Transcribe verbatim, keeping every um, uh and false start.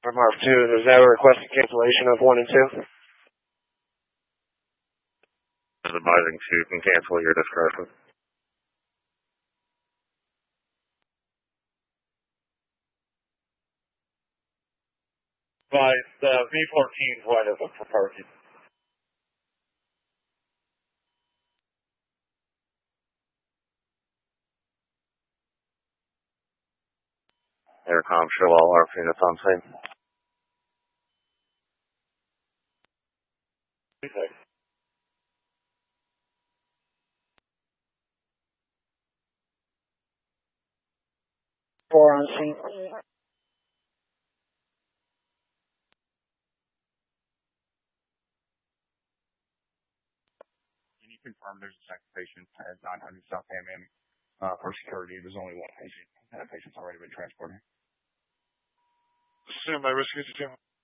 Mark two, is that a request for cancellation of one and two? Advising two can cancel your discretion. Advise the V fourteen is wide open for parking. Aircom, show all ARP units on scene. Okay. Four on scene. Can you confirm there's a second patient at nine hundred South Hammond? Uh, for security, there's only one patient, and that patient's already been transported. Assume my risk is two.